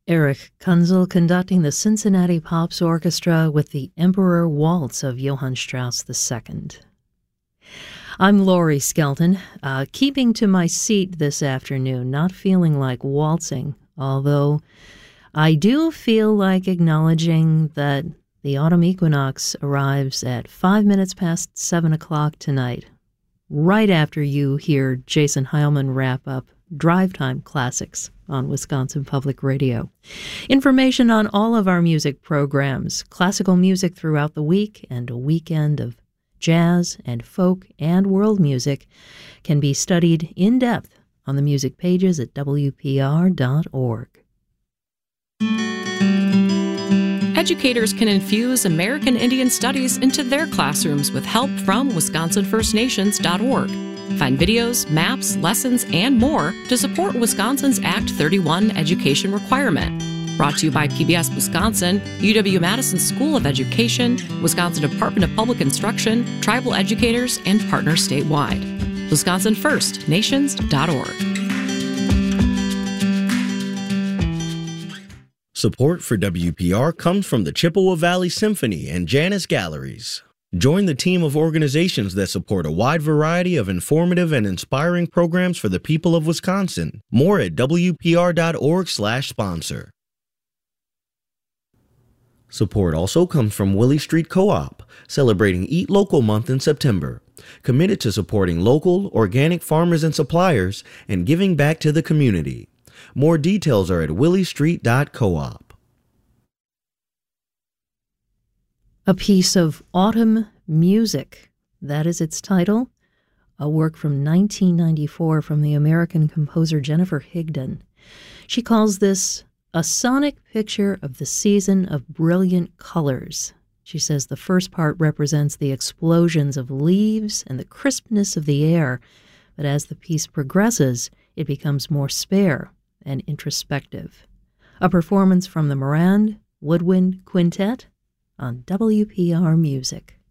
Erich Kunzel conducting the Cincinnati Pops Orchestra with the Emperor Waltz of Johann Strauss II. I'm Laurie Skelton, keeping to my seat this afternoon, not feeling like waltzing, although I do feel like acknowledging that the autumn equinox arrives at 5 minutes past 7 o'clock tonight, right after you hear Jason Heilman wrap up Drive Time Classics on Wisconsin Public Radio. Information on all of our music programs, classical music throughout the week, and a weekend of jazz and folk and world music can be studied in depth on the music pages at WPR.org. Educators can infuse American Indian Studies into their classrooms with help from WisconsinFirstNations.org. Find videos, maps, lessons, and more to support Wisconsin's Act 31 education requirement. Brought to you by PBS Wisconsin, UW-Madison School of Education, Wisconsin Department of Public Instruction, tribal educators, and partners statewide. WisconsinFirstNations.org. Support for WPR comes from the Chippewa Valley Symphony and Janus Galleries. Join the team of organizations that support a wide variety of informative and inspiring programs for the people of Wisconsin. More at WPR.org/sponsor. Support also comes from Willie Street Co-op, celebrating Eat Local Month in September. Committed to supporting local, organic farmers and suppliers and giving back to the community. More details are at williestreet.coop. A piece of autumn music, that is its title, a work from 1994 from the American composer Jennifer Higdon. She calls this a sonic picture of the season of brilliant colors. She says the first part represents the explosions of leaves and the crispness of the air, but as the piece progresses, it becomes more spare and introspective. A performance from the Morand Woodwind Quintet on WPR Music.